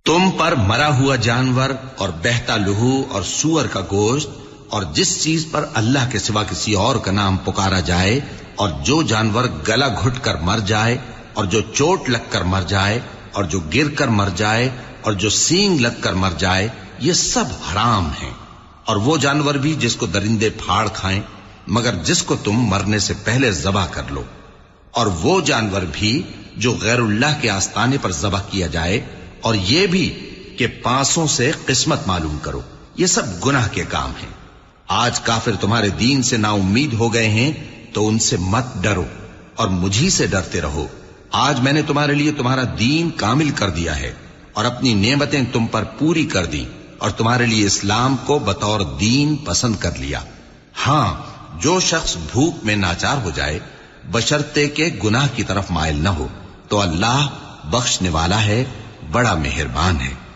تم پر مرا ہوا جانور اور بہتا لہو اور سور کا گوشت اور جس چیز پر اللہ کے سوا کسی اور کا نام پکارا جائے، اور جو جانور گلا گھٹ کر مر جائے، اور جو چوٹ لگ کر مر جائے، اور جو گر کر مر جائے، اور جو سینگ لگ کر مر جائے، یہ سب حرام ہیں۔ اور وہ جانور بھی جس کو درندے پھاڑ کھائیں، مگر جس کو تم مرنے سے پہلے ذبح کر لو، اور وہ جانور بھی جو غیر اللہ کے آستانے پر ذبح کیا جائے، اور یہ بھی کہ پانسوں سے قسمت معلوم کرو، یہ سب گناہ کے کام ہیں۔ آج کافر تمہارے دین سے نا امید ہو گئے ہیں تو ان سے مت ڈرو اور مجھی سے ڈرتے رہو۔ آج میں نے تمہارے لیے تمہارا دین کامل کر دیا ہے اور اپنی نعمتیں تم پر پوری کر دی، اور تمہارے لیے اسلام کو بطور دین پسند کر لیا۔ ہاں، جو شخص بھوک میں ناچار ہو جائے بشرطے کہ گناہ کی طرف مائل نہ ہو تو اللہ بخشنے والا ہے، بڑا مہربان ہے۔